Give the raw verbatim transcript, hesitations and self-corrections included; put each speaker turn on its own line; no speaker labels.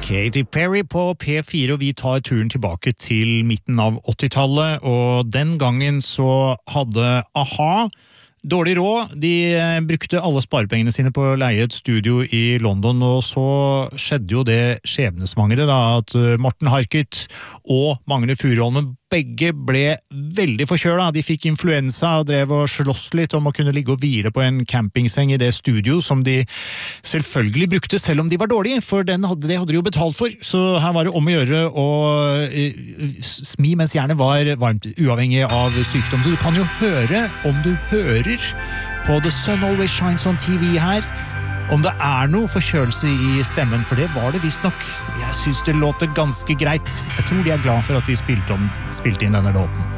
Katy Perry på P fire, og vi tar turen tilbake til midten av åttitallet, og den gangen så hadde A-ha dårlig råd. De brukte alle sparepengene sine på å leie et studio i London, og så skjedde jo det skjebnesvangre da, at Morten Harket og Magne Furuholmen begge ble veldig forkjøla. De fikk influensa og drev og slåss litt om å kunne ligge og hvile på en campingseng i det studio som de selvfølgelig brukte selv om de var dårlige, for den hadde, det hadde de jo betalt for. Så her var det om å gjøre å uh, smi mens jernet var varmt, uavhengig av sykdom. Så du kan jo høre, om du hører på The Sun Always Shines on T V her, om det er noe forkjølelse i stemmen, for det var det visst nok. Jeg synes det låter ganske greit. Jeg tror de er glad for at de spilte, om, spilte inn denne låten.